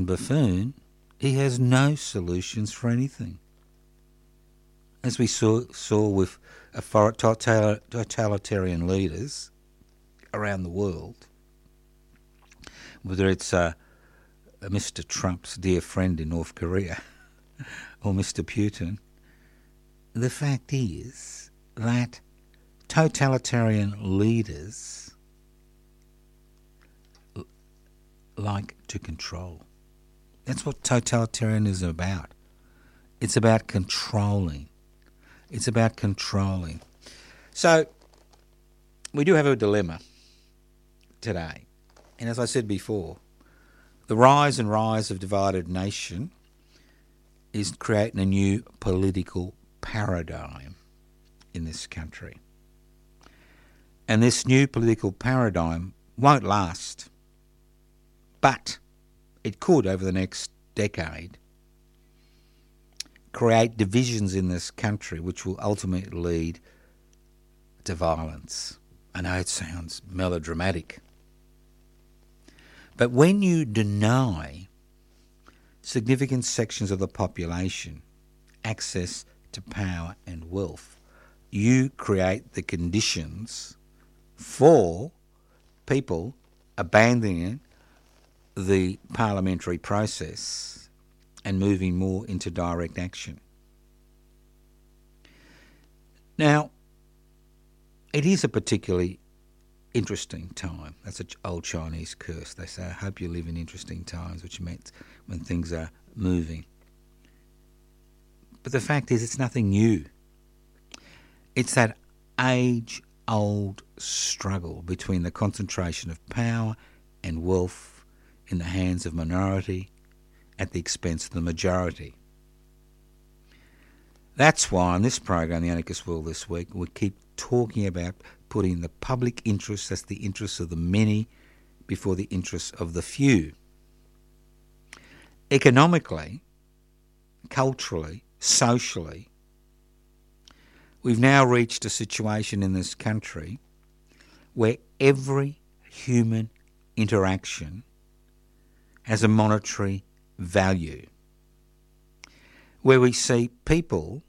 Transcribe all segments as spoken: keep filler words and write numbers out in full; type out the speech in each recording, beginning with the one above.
buffoon, he has no solutions for anything. As we saw, saw with totalitarian leaders around the world, whether it's uh, Mister Trump's dear friend in North Korea or Mister Putin, the fact is that totalitarian leaders l- like to control. That's what totalitarianism is about. It's about controlling. It's about controlling. So, we do have a dilemma today. And as I said before, the rise and rise of divided nation is creating a new political paradigm in this country. And this new political paradigm won't last, but it could, over the next decade, create divisions in this country which will ultimately lead to violence. I know it sounds melodramatic, but when you deny significant sections of the population access to power and wealth, you create the conditions for people abandoning the parliamentary process and moving more into direct action. Now, it is a particularly interesting time. That's an old Chinese curse. They say, I hope you live in interesting times, which means when things are moving. But the fact is, it's nothing new. It's that age-old struggle between the concentration of power and wealth in the hands of minority at the expense of the majority. That's why on this program, The Anarchist World This Week, we keep talking about putting the public interest, that's the interests of the many, before the interests of the few. Economically, culturally, socially, we've now reached a situation in this country where every human interaction has a monetary value, where we see people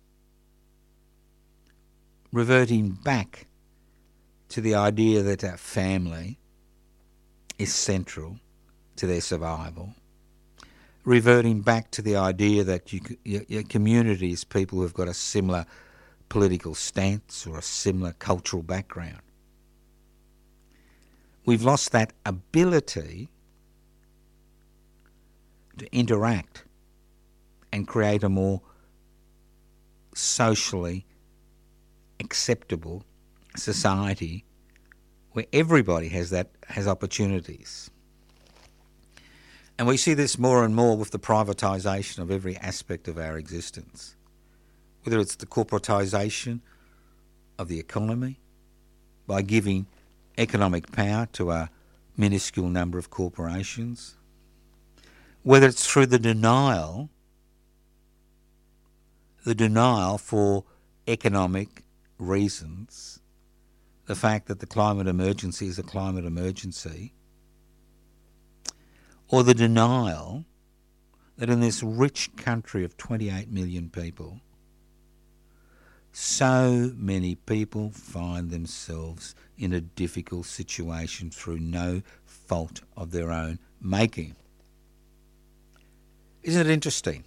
reverting back to the idea that our family is central to their survival, reverting back to the idea that you, your, your community is people who have got a similar political stance or a similar cultural background. We've lost that ability to interact and create a more socially acceptable society where everybody has that has opportunities. And we see this more and more with the privatisation of every aspect of our existence, whether it's the corporatisation of the economy by giving economic power to a minuscule number of corporations, whether it's through the denial, the denial for economic reasons, the fact that the climate emergency is a climate emergency, or the denial that in this rich country of twenty-eight million people, so many people find themselves in a difficult situation through no fault of their own making. Isn't it interesting?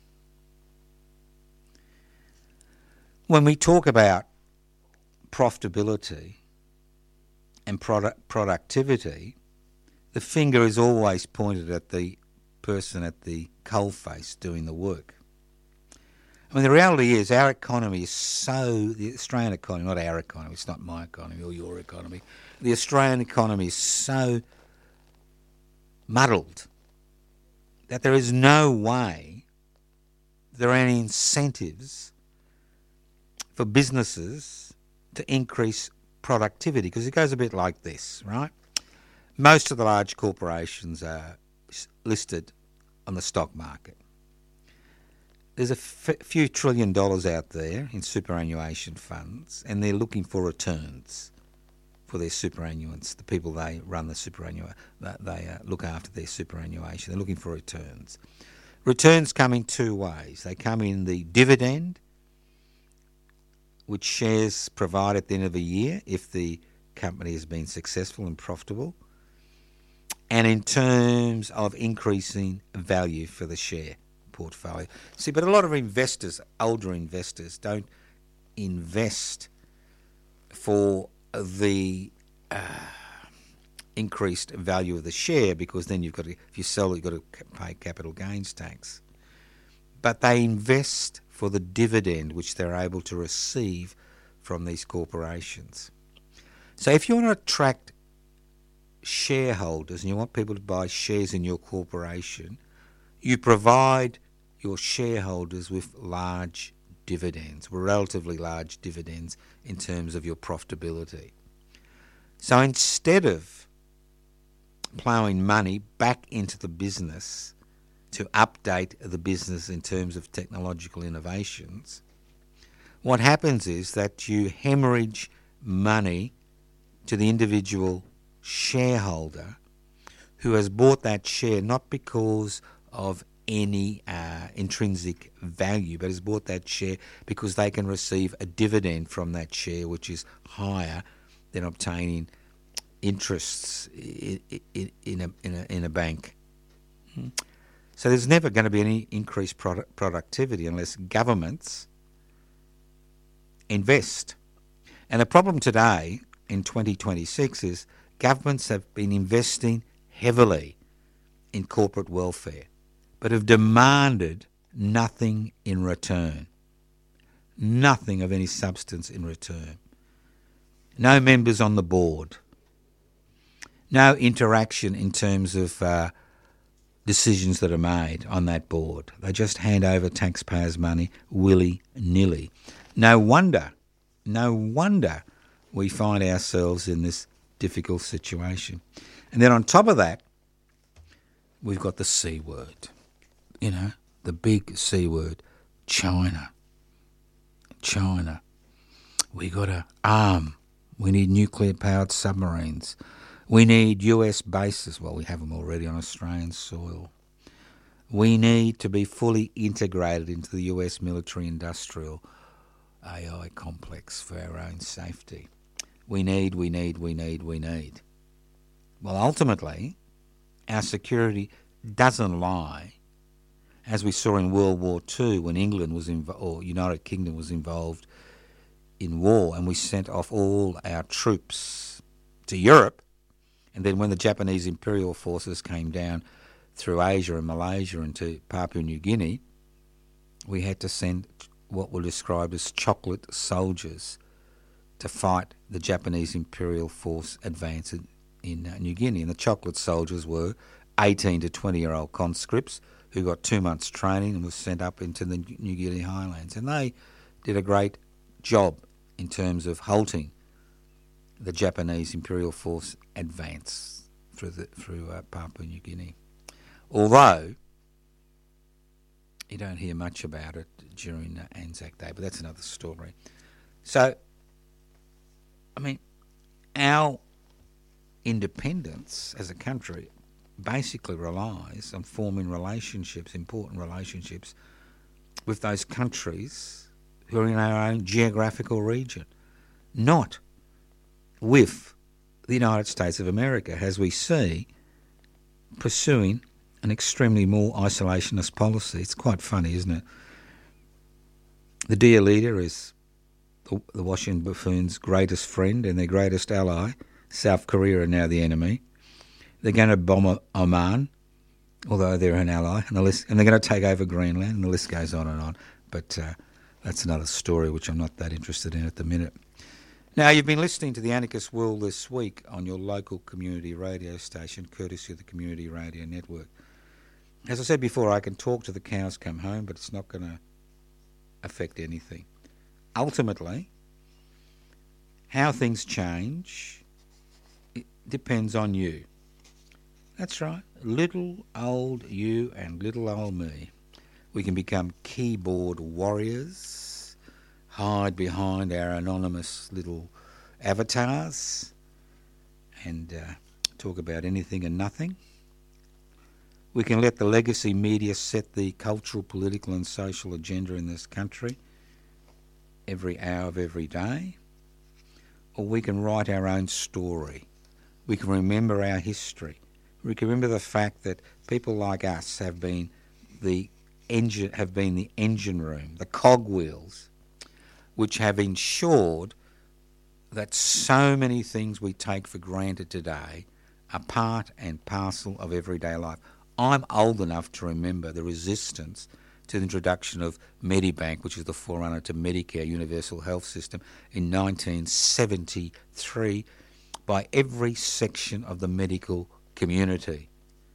When we talk about profitability and product productivity, the finger is always pointed at the person at the coalface doing the work. I mean, the reality is our economy is so, the Australian economy, not our economy, it's not my economy or your economy, the Australian economy is so muddled that there is no way there are any incentives for businesses to increase productivity, because it goes a bit like this, right? Most of the large corporations are listed on the stock market. There's a f- few trillion dollars out there in superannuation funds, and they're looking for returns. for their superannuants, the people they run the superannuation, they uh, look after their superannuation. They're looking for returns. Returns come in two ways. They come in the dividend, which shares provide at the end of a year if the company has been successful and profitable, and in terms of increasing value for the share portfolio. See, but a lot of investors, older investors, don't invest for the uh, increased value of the share, because then you've got to, if you sell it, you've got to pay capital gains tax. But they invest for the dividend which they're able to receive from these corporations. So if you want to attract shareholders and you want people to buy shares in your corporation, you provide your shareholders with large dividends, relatively large dividends in terms of your profitability. So instead of ploughing money back into the business to update the business in terms of technological innovations, what happens is that you hemorrhage money to the individual shareholder who has bought that share not because of any uh, intrinsic value, but has bought that share because they can receive a dividend from that share which is higher than obtaining interests in, in, in, a, in, a, in a bank. Hmm. So there's never going to be any increased product productivity unless governments invest. And the problem today in twenty twenty-six is governments have been investing heavily in corporate welfare, but have demanded nothing in return. Nothing of any substance in return. No members on the board. No interaction in terms of uh, decisions that are made on that board. They just hand over taxpayers' money willy-nilly. No wonder, no wonder we find ourselves in this difficult situation. And then on top of that, we've got the C word. You know, the big C word, China. China. We got to arm. We need nuclear-powered submarines. We need U S bases. Well, we have them already on Australian soil. We need to be fully integrated into the U S military-industrial A I complex for our own safety. We need, we need, we need, we need. Well, ultimately, our security doesn't lie, as we saw in World War Two when England was involved, or United Kingdom was involved in war, and we sent off all our troops to Europe, and then when the Japanese Imperial forces came down through Asia and Malaysia into Papua New Guinea, we had to send what were described as chocolate soldiers to fight the Japanese Imperial force advance in, in uh, New Guinea. And the chocolate soldiers were eighteen to twenty-year-old conscripts who got two months' training and were sent up into the New Guinea highlands. And they did a great job in terms of halting the Japanese Imperial force advance through, the, through uh, Papua New Guinea. Although you don't hear much about it during uh, Anzac Day, but that's another story. So, I mean, our independence as a country basically relies on forming relationships, important relationships, with those countries who are in our own geographical region, not with the United States of America, as we see, pursuing an extremely more isolationist policy. It's quite funny, isn't it? The dear leader is the, the Washington buffoons' greatest friend and their greatest ally. South Korea are now the enemy. They're going to bomb Oman, although they're an ally, and, the list, and they're going to take over Greenland, and the list goes on and on. But uh, that's another story which I'm not that interested in at the minute. Now, you've been listening to The Anarchist World this week on your local community radio station, courtesy of the Community Radio Network. As I said before, I can talk to the cows come home, but it's not going to affect anything. Ultimately, how things change, it depends on you. That's right, little old you and little old me. We can become keyboard warriors, hide behind our anonymous little avatars, and uh, talk about anything and nothing. We can let the legacy media set the cultural, political and social agenda in this country every hour of every day. Or we can write our own story. We can remember our history. We can remember the fact that people like us have been the engine, have been the engine room, the cogwheels, which have ensured that so many things we take for granted today are part and parcel of everyday life. I'm old enough to remember the resistance to the introduction of Medibank, which is the forerunner to Medicare Universal Health System, in nineteen seventy-three by every section of the medical community.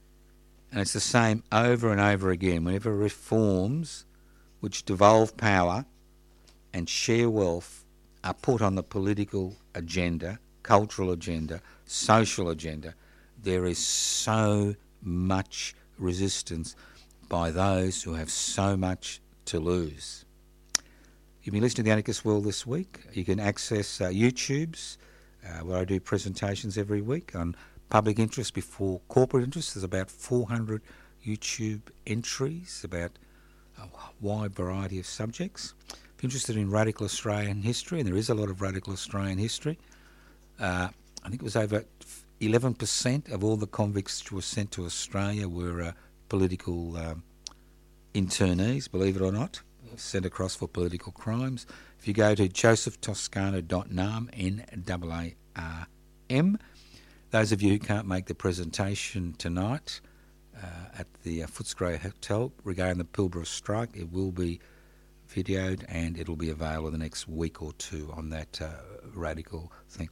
And it's the same over and over again. Whenever reforms which devolve power and share wealth are put on the political agenda, cultural agenda, social agenda, there is so much resistance by those who have so much to lose. You've been listening to The Anarchist World this week. You can access uh, YouTube's, uh, where I do presentations every week on public interest before corporate interest. There's about four hundred YouTube entries about a wide variety of subjects. If you're interested in radical Australian history, and there is a lot of radical Australian history, uh, I think it was over eleven percent of all the convicts who were sent to Australia were uh, political um, internees, believe it or not, sent across for political crimes. If you go to joseph toscano dot n a m, N A A R M, those of you who can't make the presentation tonight uh, at the uh, Footscray Hotel regarding the Pilbara strike, it will be videoed and it'll be available the next week or two on that uh, radical thing.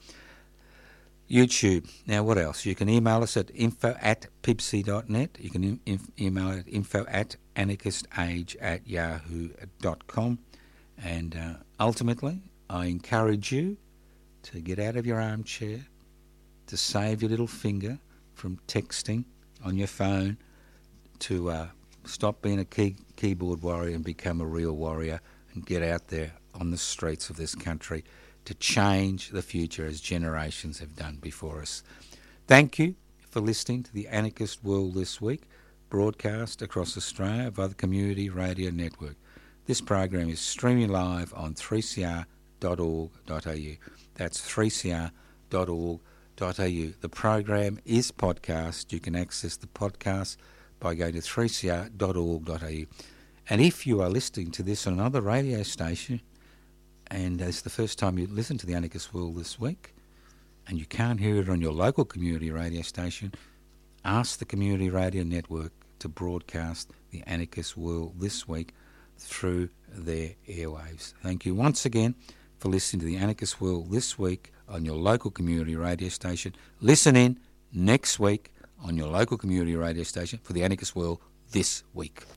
YouTube. Now, what else? You can email us at info at pibc dot net. You can e- email at info at anarchistage at yahoo dot com. And uh, ultimately, I encourage you to get out of your armchair, to save your little finger from texting on your phone, to uh, stop being a key- keyboard warrior and become a real warrior and get out there on the streets of this country to change the future as generations have done before us. Thank you for listening to the Anarchist World this week, broadcast across Australia via the Community Radio Network. This program is streaming live on three c r dot org dot a u. That's three c r dot org dot a u. The program is podcast. You can access the podcast by going to three c r dot org dot a u. And if you are listening to this on another radio station, and it's the first time you listen to the Anarchist World this week, and you can't hear it on your local community radio station, ask the Community Radio Network to broadcast the Anarchist World this week through their airwaves. Thank you once again for listening to the Anarchist World this week on your local community radio station. Listen in next week on your local community radio station for the Anarchist World this week.